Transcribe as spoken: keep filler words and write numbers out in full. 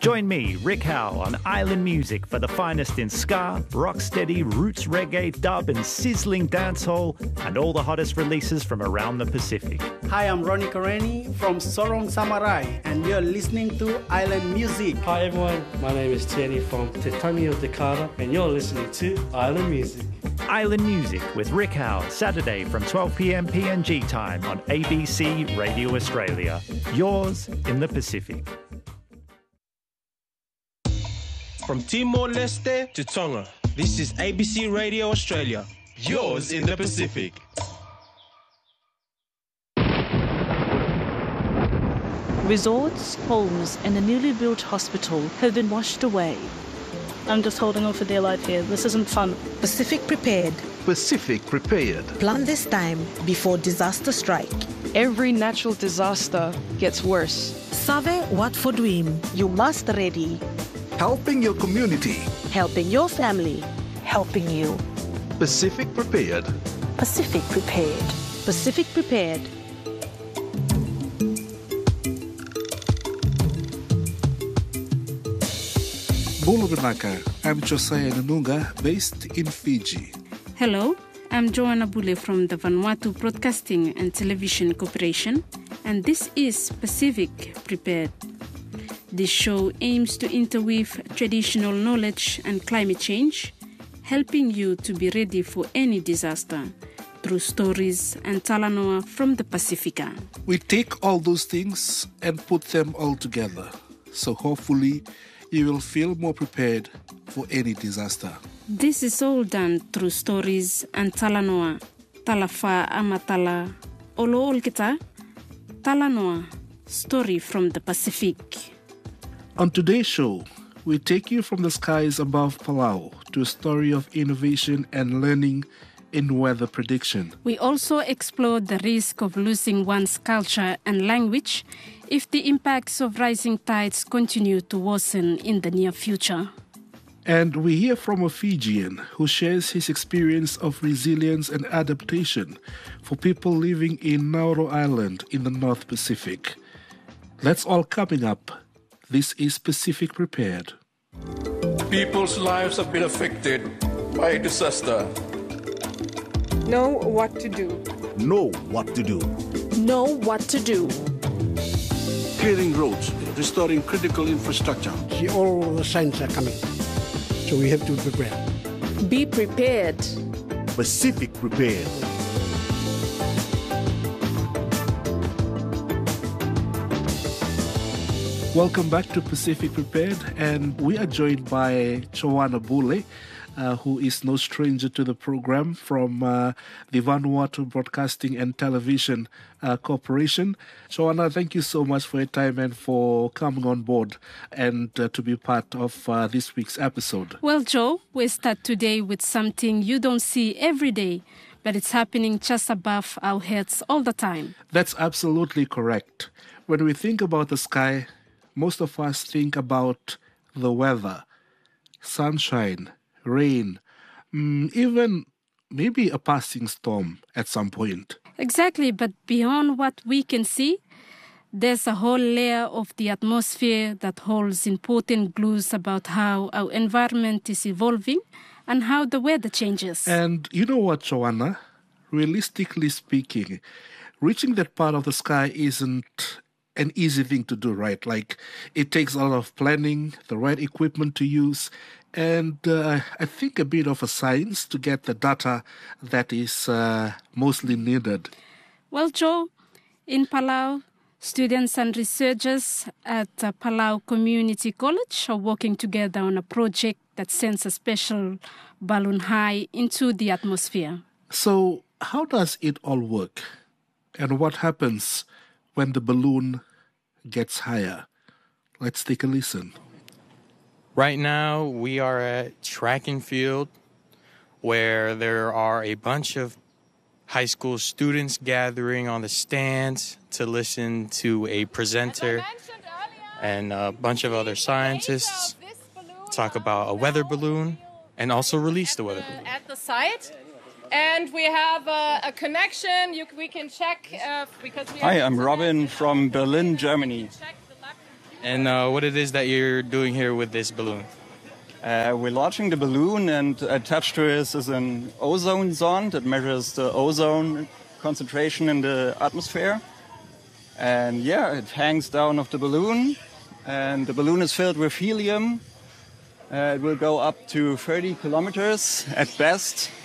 Join me, Rick Howe, on Island Music for the finest in ska, rocksteady, roots reggae, dub and sizzling dancehall, and all the hottest releases from around the Pacific. Hi, I'm Ronnie Kareni from Sorong Samurai, and you're listening to Island Music. Hi everyone, my name is Tierney from Te Tangi o Te Kara, and you're listening to Island Music. Island Music with Rick Howe, Saturday from twelve p.m. P N G time on A B C Radio Australia. Yours in the Pacific. From Timor-Leste to Tonga, this is A B C Radio Australia. Yours in the Pacific. Resorts, homes and a newly built hospital have been washed away. I'm just holding on for dear life here. This isn't fun. Pacific Prepared. Pacific Prepared. Plan this time before disaster strike. Every natural disaster gets worse. Save Watford Wim. You must ready. Helping your community. Helping your family. Helping you. Pacific Prepared. Pacific Prepared. Pacific Prepared. Bula Banaka, I'm Josiah Nanunga, based in Fiji. Hello, I'm Joanna Bule from the Vanuatu Broadcasting and Television Corporation, and this is Pacific Prepared. This show aims to interweave traditional knowledge and climate change, helping you to be ready for any disaster through stories and talanoa from the Pacifica. We take all those things and put them all together, so hopefully you will feel more prepared for any disaster. This is all done through stories and talanoa. Talafa amatala olo olkita talanoa, story from the Pacific. On today's show, we take you from the skies above Palau to a story of innovation and learning in weather prediction. We also explore the risk of losing one's culture and language if the impacts of rising tides continue to worsen in the near future. And we hear from a Fijian who shares his experience of resilience and adaptation for people living in Nauru Island in the North Pacific. That's all coming up. This is Pacific Prepared. People's lives have been affected by disaster. Know what to do. Know what to do. Know what to do. Clearing roads, restoring critical infrastructure. See, all the signs are coming, so we have to prepare. Be prepared. Pacific Prepared. Welcome back to Pacific Prepared, and we are joined by Joanna Bule, uh, who is no stranger to the program from uh, the Vanuatu Broadcasting and Television uh, Corporation. Joanna, thank you so much for your time and for coming on board and uh, to be part of uh, this week's episode. Well, Joe, we start today with something you don't see every day, but it's happening just above our heads all the time. That's absolutely correct. When we think about the sky, most of us think about the weather, sunshine, rain, mm, even maybe a passing storm at some point. Exactly, but beyond what we can see, there's a whole layer of the atmosphere that holds important clues about how our environment is evolving and how the weather changes. And you know what, Joanna? Realistically speaking, reaching that part of the sky isn't an easy thing to do, right? Like, it takes a lot of planning, the right equipment to use, and uh, I think a bit of a science to get the data that is uh, mostly needed. Well, Joe, in Palau, students and researchers at uh, Palau Community College are working together on a project that sends a special balloon high into the atmosphere. So, how does it all work? And what happens when the balloon gets higher? Let's take a listen. Right now, we are at track and field where there are a bunch of high school students gathering on the stands to listen to a presenter and a bunch of other scientists talk about a weather balloon and also release the weather balloon. At the site. And we have a, a connection. You, we can check uh, because we. Hi, I'm Robin from Berlin, Germany. and uh, what it is that you're doing here with this balloon. Uh, we're launching the balloon, and attached to it is an ozone sonde that measures the ozone concentration in the atmosphere. And yeah, it hangs down off the balloon, and the balloon is filled with helium. Uh, it will go up to thirty kilometers at best,